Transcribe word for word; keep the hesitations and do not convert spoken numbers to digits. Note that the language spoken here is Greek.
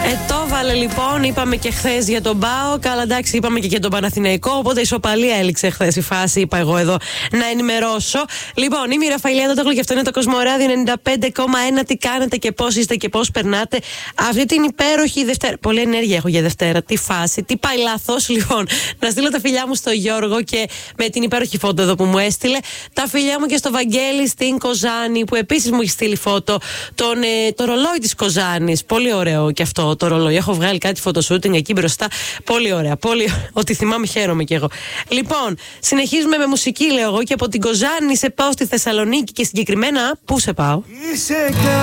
Ε, το βάλε λοιπόν, είπαμε και χθες για τον ΠΑΟ. Καλά, εντάξει, είπαμε και για τον Παναθηναϊκό. Οπότε ισοπαλία έληξε χθες η φάση, είπα εγώ εδώ να ενημερώσω. Λοιπόν, είμαι η Ραφαηλία Ντότογλου και αυτό είναι το Κοσμοράδιο ενενήντα πέντε κόμμα ένα. Τι κάνετε και πώς είστε και πώς περνάτε αυτή την υπέροχη Δευτέρα. Πολλή ενέργεια έχω για Δευτέρα. Τι φάση, τι πάει λάθος. Λοιπόν, να στείλω τα φιλιά μου στο Γιώργο και με την υπέροχη φώτο εδώ που μου έστειλε. Τα φιλιά μου και στο Βαγγέλη στην Κοζάνη που επίσης μου έχει στείλει φώτο. Τον, ε, το ρολόι της Κοζάνης. Πολύ ωραίο και αυτό το ρολόι. Έχω βγάλει κάτι φωτοσούτινγκ εκεί μπροστά. Πολύ ωραία. Πολύ... Ό,τι θυμάμαι χαίρομαι κι εγώ. Λοιπόν, συνεχίζουμε με μουσική, λέω εγώ, και από την Κοζάνη σε πάω στη Θεσσαλονίκη και συγκεκριμένα πού σε πάω.